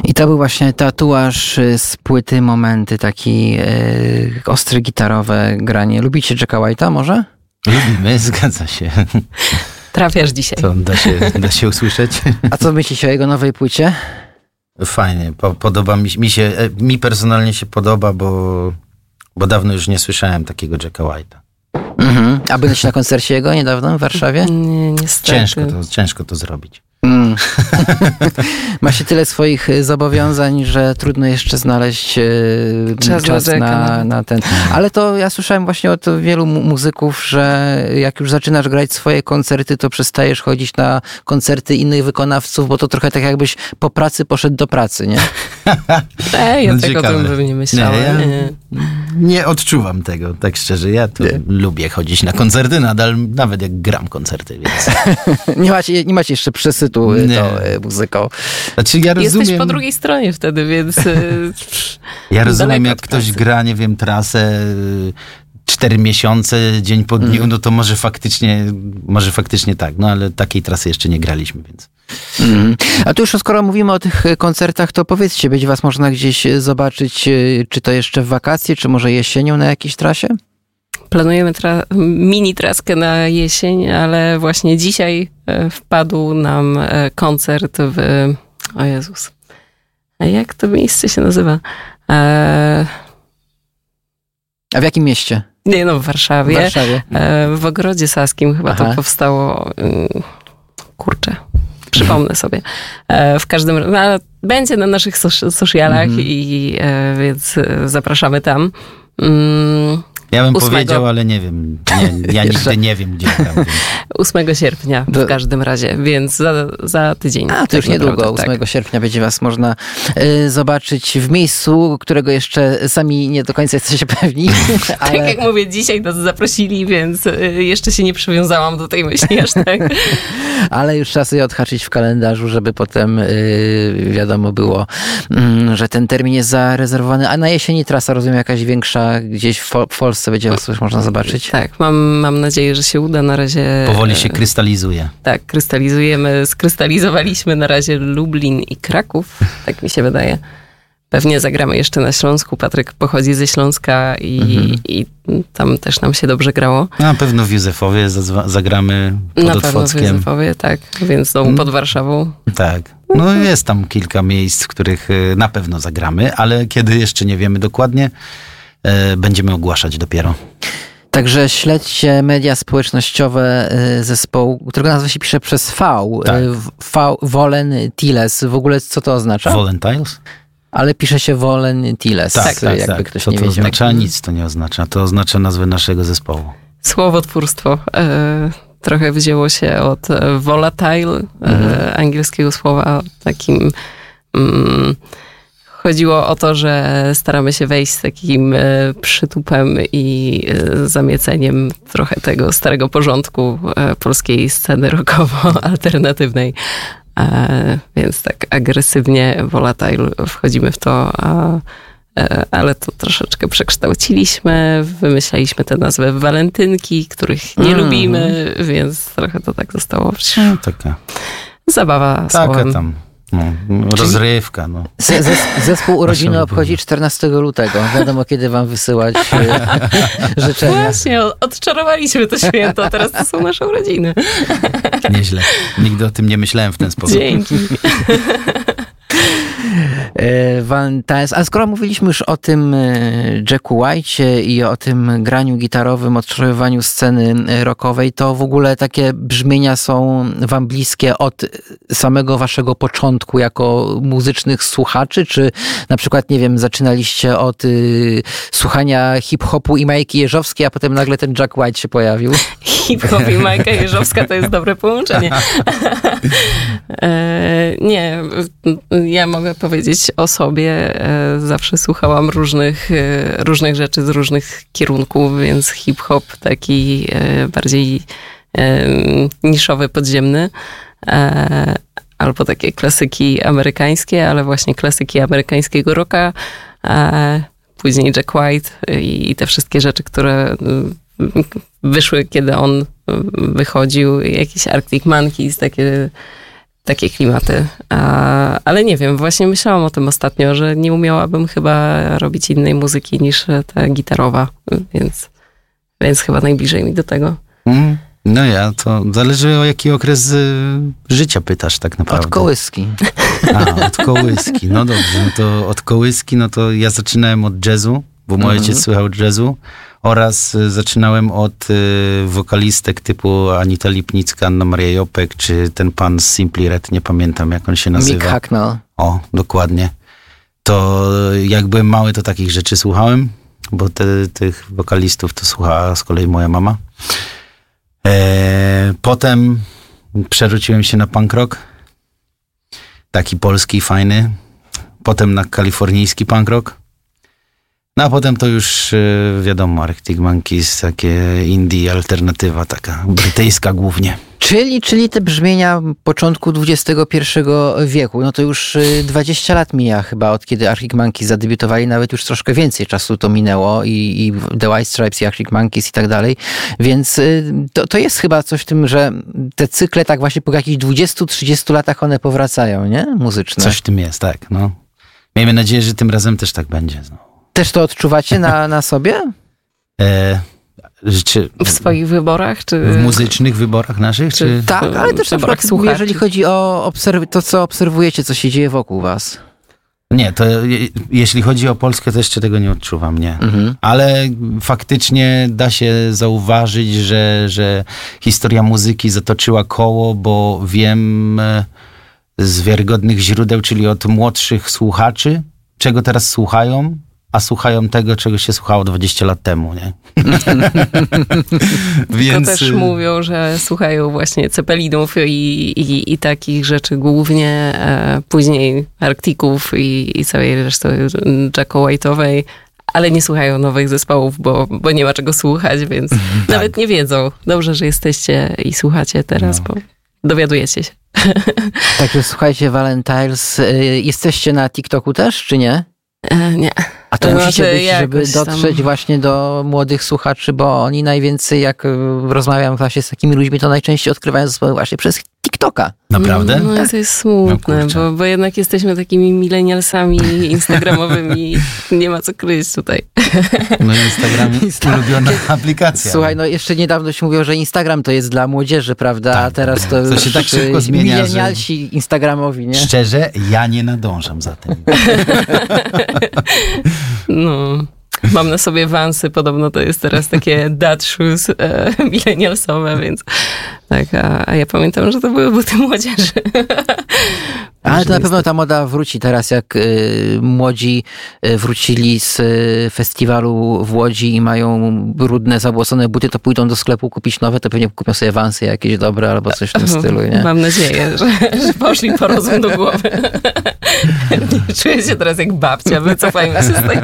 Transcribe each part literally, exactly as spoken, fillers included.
I to był właśnie tatuaż z płyty Momenty, taki yy, ostry gitarowe granie. Lubicie Jacka White'a może? Lubimy, zgadza się. Trafiasz dzisiaj. To da się, da się usłyszeć. A co myślicie o jego nowej płycie? Fajnie, po, podoba mi, mi się, mi personalnie się podoba, bo, bo dawno już nie słyszałem takiego Jacka White'a. Mhm. A byłeś na koncercie jego niedawno w Warszawie? Nie, niestety. Ciężko to, ciężko to zrobić. Mm. Ma się tyle swoich zobowiązań, że trudno jeszcze znaleźć e, czas, czas na, na ten. Ale to ja słyszałem właśnie od wielu mu- muzyków, że jak już zaczynasz grać swoje koncerty, to przestajesz chodzić na koncerty innych wykonawców, bo to trochę tak jakbyś po pracy poszedł do pracy, nie? Ej, ja No tego ciekawe. bym nie myślała. Nie, ja Nie. nie odczuwam tego, tak szczerze. Ja to Nie. lubię chodzić na koncerty nadal, nawet jak gram koncerty, więc... Nie macie, nie macie jeszcze przesytu Nie. tą e, muzyką. Znaczy ja rozumiem... Jesteś po drugiej stronie wtedy, więc... y, Ja rozumiem, daleko jak od ktoś pracy. gra, nie wiem, trasę y, cztery miesiące, dzień po dniu, no to może faktycznie, może faktycznie tak, no ale takiej trasy jeszcze nie graliśmy, więc... Mm. A tu już skoro mówimy o tych koncertach, to powiedzcie, będzie was można gdzieś zobaczyć, e, czy to jeszcze w wakacje, czy może jesienią na jakiejś trasie? Planujemy tra- mini traskę na jesień, ale właśnie dzisiaj e, wpadł nam e, koncert w... O Jezus. A jak to miejsce się nazywa? E, A w jakim mieście? nie no, w W Warszawie. Warszawie. E, w Ogrodzie Saskim chyba Aha. to powstało. Ym, kurczę. Przypomnę sobie. E, w każdym razie, no, ale będzie na naszych sos- socialach Mhm. i e, więc e, zapraszamy tam. Mm, Ja bym Ósmego. powiedział, ale nie wiem. Nie, ja nigdy nie wiem, gdzie gram. Więc... ósmego sierpnia To- w każdym razie, więc za, za tydzień. A, to już tak niedługo, naprawdę, ósmego sierpnia będzie was można y, zobaczyć w miejscu, którego jeszcze sami nie do końca jesteście pewni. Tak. Ale, tak jak mówię, dzisiaj nas zaprosili, więc y, jeszcze się nie przywiązałam do tej myśli aż tak. ale już trzeba sobie odhaczyć w kalendarzu, żeby potem y, wiadomo było, mm, że ten termin jest zarezerwowany. A na jesieni trasa, rozumiem, jakaś większa gdzieś w, Fo- w Polsce będzie was coś można zobaczyć. Tak, mam, mam nadzieję, że się uda. Na razie... Powoli się krystalizuje. Tak, krystalizujemy, skrystalizowaliśmy na razie Lublin i Kraków, tak mi się wydaje. Pewnie zagramy jeszcze na Śląsku. Patryk pochodzi ze Śląska i, Mhm. i tam też nam się dobrze grało. Na pewno w Józefowie zazwa- zagramy pod Na pewno w Otwockiem. Józefowie, tak, więc znowu pod Warszawą. Tak. No jest tam kilka miejsc, w których y, na pewno zagramy, ale kiedy jeszcze nie wiemy dokładnie, y, będziemy ogłaszać dopiero. Także śledźcie media społecznościowe y, zespołu, którego nazwa się pisze przez V. Tak. Y, V Volentiles. W ogóle co to oznacza? Volentiles? Ale pisze się Volentiles, Tak, tak, jakby tak. ktoś Co nie to wiedział. oznacza? Nic to nie oznacza. To oznacza nazwę naszego zespołu. Słowotwórstwo e, trochę wzięło się od e, volatile, e, Mhm. angielskiego słowa o takim... Mm, chodziło o to, że staramy się wejść z takim e, przytupem i e, zamieceniem trochę tego starego porządku e, polskiej sceny rockowo-alternatywnej. E, więc tak agresywnie volatile wchodzimy w to, a E, ale to troszeczkę przekształciliśmy, wymyślaliśmy te nazwy walentynki, których nie Mhm. lubimy, więc trochę to tak zostało. No, taka, Zabawa taka słowem. tam no, rozrywka. No. Z- zes- Zespół urodziny Proszę obchodzi bardzo. czternastego lutego. Wiadomo, kiedy wam wysyłać y, życzenia. Właśnie, o- odczarowaliśmy to święto, a teraz to są nasze urodziny. Nieźle. Nigdy o tym nie myślałem w ten sposób. Dzięki. E, Valentine's. A skoro mówiliśmy już o tym e, Jacku White'cie i o tym graniu gitarowym, odczarowywaniu sceny e, rockowej, to w ogóle takie brzmienia są wam bliskie od samego waszego początku jako muzycznych słuchaczy? Czy na przykład, nie wiem, zaczynaliście od y, słuchania hip-hopu i Majki Jeżowskiej, a potem nagle ten Jack White się pojawił? Hip-hop i Majka Jeżowska to jest dobre połączenie. E, nie, ja mogę powiedzieć o sobie. E, zawsze słuchałam różnych, e, różnych rzeczy z różnych kierunków, więc hip-hop taki e, bardziej e, niszowy, podziemny. E, albo takie klasyki amerykańskie, ale właśnie klasyki amerykańskiego rocka. E, później Jack White i te wszystkie rzeczy, które wyszły, kiedy on wychodził, jakieś Arctic Monkeys, takie takie klimaty. A, ale nie wiem, właśnie myślałam o tym ostatnio, że nie umiałabym chyba robić innej muzyki niż ta gitarowa, więc, więc chyba najbliżej mi do tego. Mm. No ja, to zależy o jaki okres y, życia pytasz tak naprawdę. Od kołyski. A, od kołyski. No dobrze, no to od kołyski, no to ja zaczynałem od jazzu, bo mój Mhm. ojciec słuchał jazzu oraz y, zaczynałem od y, wokalistek typu Anita Lipnicka, Anna Maria Jopek, czy ten pan z Simply Red, nie pamiętam jak on się nazywa. Mick Hucknall. O, dokładnie. To jak byłem mały, to takich rzeczy słuchałem, bo te, tych wokalistów to słuchała z kolei moja mama. E, potem przerzuciłem się na punk rock. Taki polski, fajny. Potem na kalifornijski punk rock. No a potem to już e, wiadomo, Arctic Monkeys, takie indie, alternatywa taka, brytyjska głównie. Czyli, czyli te brzmienia początku dwudziestego pierwszego wieku, no to już y, dwadzieścia lat mija chyba od kiedy Arctic Monkeys zadebiutowali, nawet już troszkę więcej czasu to minęło i, i The White Stripes i Arctic Monkeys i tak dalej, więc y, to, to jest chyba coś w tym, że te cykle tak właśnie po jakichś dwudziestu trzydziestu latach one powracają, nie? Muzyczne. Coś w tym jest, tak. No. Miejmy nadzieję, że tym razem też tak będzie. No. Też to odczuwacie na, na sobie? E, czy, W swoich wyborach? Czy... w muzycznych wyborach naszych? Czy, czy... Tak, ale też Czy na brak przykład, słuchaczy? jeżeli chodzi o obserw- to, co obserwujecie, co się dzieje wokół was. Nie, to je, jeśli chodzi o Polskę, to jeszcze tego nie odczuwam, nie. Mhm. Ale faktycznie da się zauważyć, że, że historia muzyki zatoczyła koło, bo wiem e, z wiarygodnych źródeł, czyli od młodszych słuchaczy, czego teraz słuchają, a słuchają tego, czego się słuchało dwadzieścia lat temu, nie? Więc... To też mówią, że słuchają właśnie Cepelinów i, i, i takich rzeczy głównie, e, później Arktików i, i całej reszty Jacka White'owej, ale nie słuchają nowych zespołów, bo, bo nie ma czego słuchać, więc tak. Nawet nie wiedzą. Dobrze, że jesteście i słuchacie teraz, no. Bo dowiadujecie się. Także słuchajcie, Valentiles, jesteście na TikToku też, czy nie? E, nie. A to, to musicie znaczy, być, żeby dotrzeć tam... właśnie do młodych słuchaczy, bo oni najwięcej, jak rozmawiam właśnie z takimi ludźmi, to najczęściej odkrywają zespoły właśnie przez TikToka. Naprawdę? No, no to jest smutne, no bo, bo jednak jesteśmy takimi milenialsami instagramowymi. Nie ma co kryć tutaj. No Instagram jest ulubiona aplikacja. Słuchaj, no jeszcze niedawno się mówiło, że Instagram to jest dla młodzieży, prawda? Tak, a teraz to, to się tak szybko zmienia, milenialsi że... instagramowi, nie? Szczerze, ja nie nadążam za tym. No... Mam na sobie Vansy, podobno to jest teraz takie dad shoes e, milenialsowe, więc tak, a, a ja pamiętam, że to były buty młodzieży. Ale to na pewno ta moda wróci teraz, jak y, młodzi y, wrócili z y, festiwalu w Łodzi i mają brudne, zabłocone buty, to pójdą do sklepu kupić nowe, to pewnie kupią sobie Vansy jakieś dobre albo coś w tym stylu, nie? Mam nadzieję, że, że poszli po rozum do głowy. Czuję się teraz jak babcia, wycofajmy się z tego.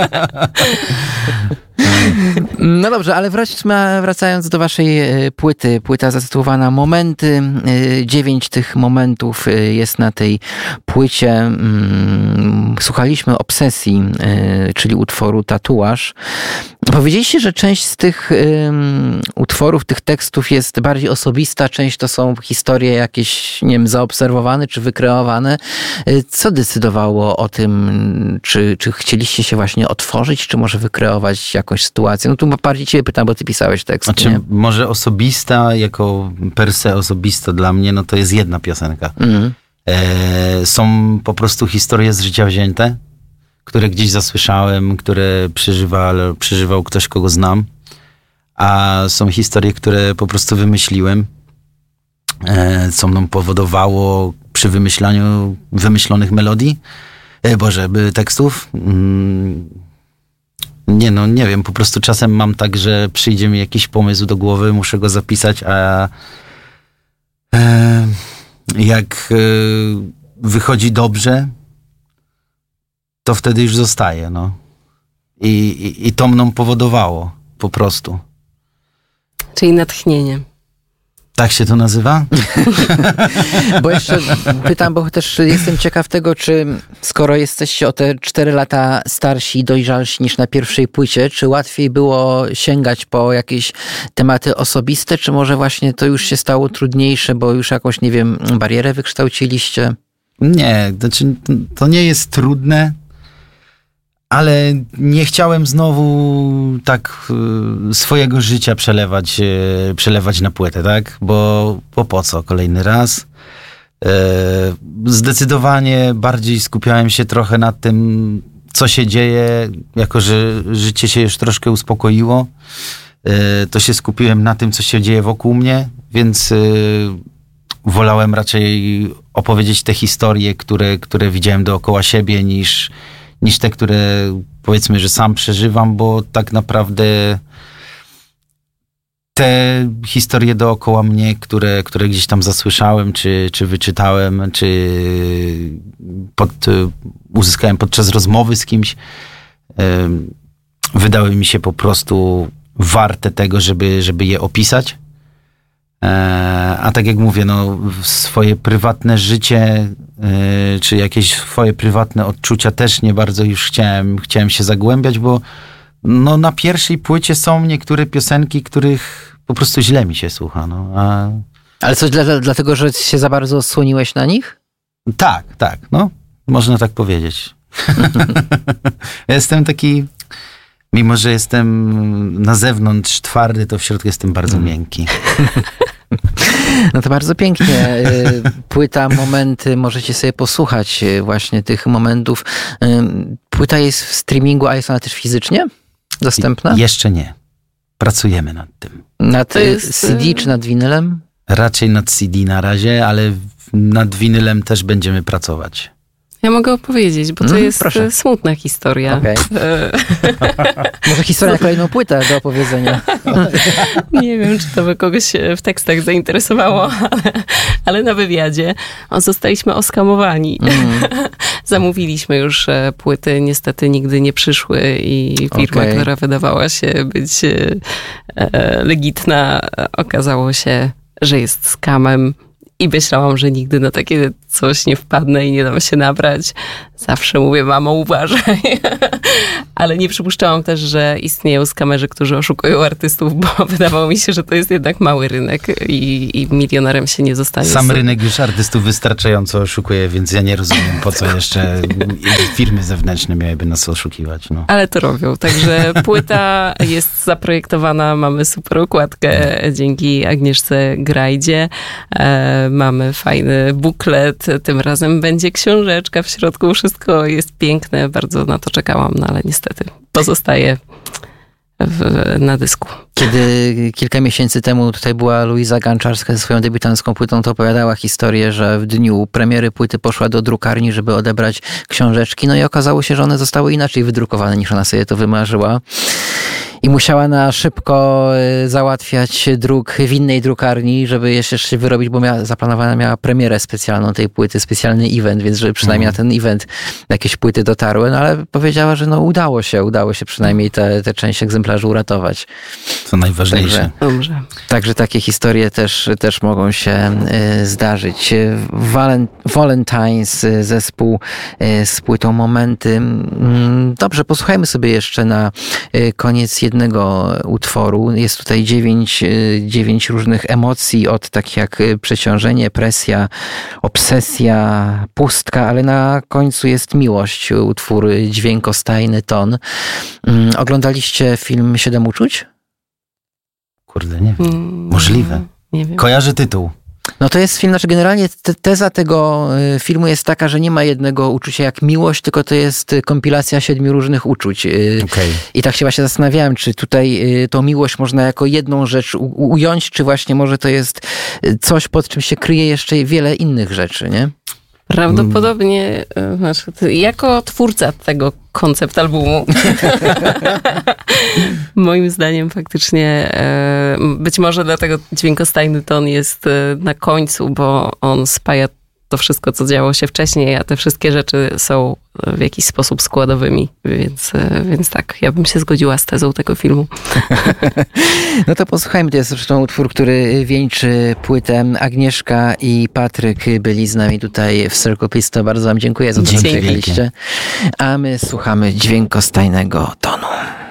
No dobrze, ale wracając, wracając do waszej płyty, płyta zatytułowana Momenty, dziewięć tych momentów jest na tej płycie. Słuchaliśmy Obsesji, czyli utworu Tatuaż. Powiedzieliście, że część z tych utworów, tych tekstów jest bardziej osobista, część to są historie jakieś, nie wiem, zaobserwowane czy wykreowane. Co decydowało o tym, czy, czy chcieliście się właśnie otworzyć, czy może wykreować jakąś sytuację? No tu bardziej ciebie pytam, bo ty pisałeś tekst. Znaczy, nie? Może osobista, jako per se osobista dla mnie, no to jest jedna piosenka. Mm. E, są po prostu historie z życia wzięte, które gdzieś zasłyszałem, które przeżywa, przeżywał ktoś, kogo znam, a są historie, które po prostu wymyśliłem, e, co mną powodowało przy wymyślaniu wymyślonych melodii, e, Boże, tekstów. Mm, nie no, nie wiem, po prostu czasem mam tak, że przyjdzie mi jakiś pomysł do głowy, muszę go zapisać, a e, jak e, wychodzi dobrze, to wtedy już zostaje, no. I, i, i to mną powodowało, po prostu. Czyli natchnienie. Tak się to nazywa? Bo jeszcze pytam, bo też jestem ciekaw tego, czy skoro jesteście o te cztery lata starsi i dojrzalsi niż na pierwszej płycie, czy łatwiej było sięgać po jakieś tematy osobiste, czy może właśnie to już się stało trudniejsze, bo już jakąś, nie wiem, barierę wykształciliście? Nie, znaczy to nie jest trudne, ale nie chciałem znowu tak swojego życia przelewać, przelewać na płytę, tak? Bo, bo po co kolejny raz? Zdecydowanie bardziej skupiałem się trochę na tym, co się dzieje, jako że życie się już troszkę uspokoiło. To się skupiłem na tym, co się dzieje wokół mnie, więc wolałem raczej opowiedzieć te historie, które, które widziałem dookoła siebie, niż niż te, które powiedzmy, że sam przeżywam, bo tak naprawdę te historie dookoła mnie, które, które gdzieś tam zasłyszałem, czy, czy wyczytałem, czy pod, uzyskałem podczas rozmowy z kimś, wydały mi się po prostu warte tego, żeby, żeby je opisać. A tak jak mówię, no, swoje prywatne życie, czy jakieś swoje prywatne odczucia też nie bardzo już chciałem, chciałem się zagłębiać, bo no, na pierwszej płycie są niektóre piosenki, których po prostu źle mi się słucha. No, a... Ale coś dla, dlatego, że się za bardzo osłoniłeś na nich? Tak, tak, no, można tak powiedzieć. Ja jestem taki, mimo że jestem na zewnątrz twardy, to w środku jestem bardzo miękki. No to bardzo pięknie. Płyta, momenty, możecie sobie posłuchać właśnie tych momentów. Płyta jest w streamingu, a jest ona też fizycznie dostępna? Jeszcze nie. Pracujemy nad tym. Nad jest... C D czy nad winylem? Raczej nad C D na razie, ale nad winylem też będziemy pracować. Ja mogę opowiedzieć, bo to mm, jest proszę. smutna historia. Okay. Może historia na kolejną płytę do opowiedzenia. Nie wiem, czy to by kogoś w tekstach zainteresowało, ale, ale na wywiadzie zostaliśmy oskamowani. Mm. Zamówiliśmy już płyty, niestety nigdy nie przyszły i firma, okay. która wydawała się być legitna, okazało się, że jest skamem. I myślałam, że nigdy na takie coś nie wpadnę i nie dam się nabrać. Zawsze mówię, mamo, uważaj. Ale nie przypuszczałam też, że istnieją skamerzy, którzy oszukują artystów, bo wydawało mi się, że to jest jednak mały rynek i, i milionerem się nie zostanie. Sam rynek już artystów wystarczająco oszukuje, więc ja nie rozumiem, po co jeszcze firmy zewnętrzne miałyby nas oszukiwać. No. Ale to robią. Także płyta jest zaprojektowana, mamy super okładkę dzięki Agnieszce Grajdzie. E, mamy fajny buklet, tym razem będzie książeczka w środku, wszystko jest piękne, bardzo na to czekałam, no ale niestety pozostaje w, na dysku. Kiedy kilka miesięcy temu tutaj była Luiza Ganczarska ze swoją debiutancką płytą, to opowiadała historię, że w dniu premiery płyty poszła do drukarni, żeby odebrać książeczki, no i okazało się, że one zostały inaczej wydrukowane, niż ona sobie to wymarzyła. I musiała na szybko załatwiać druk w innej drukarni, żeby jeszcze się wyrobić, bo miała, zaplanowana miała premierę specjalną tej płyty, specjalny event, więc żeby przynajmniej mm. na ten event jakieś płyty dotarły, no ale powiedziała, że no udało się, udało się przynajmniej te, te część egzemplarzy uratować. To najważniejsze. Także, także takie historie też, też mogą się y, zdarzyć. Valent, Valentine's, zespół y, z płytą Momenty. Y, dobrze, posłuchajmy sobie jeszcze na y, koniec jednego utworu. Jest tutaj dziewięć, dziewięć różnych emocji, od takich jak przeciążenie, presja, obsesja, pustka, ale na końcu jest miłość, utwór dźwiękostajny, ton. Oglądaliście film Siedem uczuć? Kurde, nie wiem. Mm, Możliwe. Nie wiem. Kojarzę tytuł. No to jest film, znaczy generalnie te, teza tego filmu jest taka, że nie ma jednego uczucia jak miłość, tylko to jest kompilacja siedmiu różnych uczuć. Okay. I tak się właśnie zastanawiałem, czy tutaj tą miłość można jako jedną rzecz u- ująć, czy właśnie może to jest coś, pod czym się kryje jeszcze wiele innych rzeczy, nie? Prawdopodobnie, hmm. znaczy, jako twórca tego koncept albumu, moim zdaniem faktycznie, być może dlatego dźwiękostajny ton jest na końcu, bo on spaja to wszystko, co działo się wcześniej, a te wszystkie rzeczy są w jakiś sposób składowymi, więc, więc tak, ja bym się zgodziła z tezą tego filmu. No to posłuchajmy, to jest zresztą utwór, który wieńczy płytę. Agnieszka i Patryk byli z nami tutaj w Circle Pistol. Bardzo wam dziękuję za to, że przyjechaliście. A my słuchamy dźwiękostajnego tonu.